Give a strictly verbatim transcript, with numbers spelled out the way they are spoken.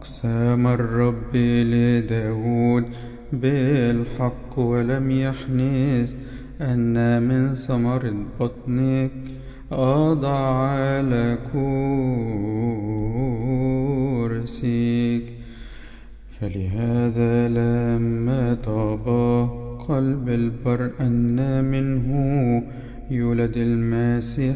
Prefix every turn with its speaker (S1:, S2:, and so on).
S1: أقسام الرب لداود بالحق ولم يحنث، أن من ثمرة بطنك أضع على كرسيك. فلهذا لما طاب قلب البر أن منه يولد المسيح